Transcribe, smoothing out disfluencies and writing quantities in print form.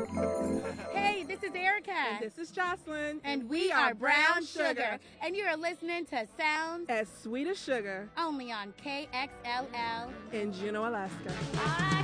Hey, this is Erica. And this is Jocelyn. And we are Brown Sugar. And you are listening to Sounds as Sweet as Sugar. Only on KXLL in Juneau, Alaska.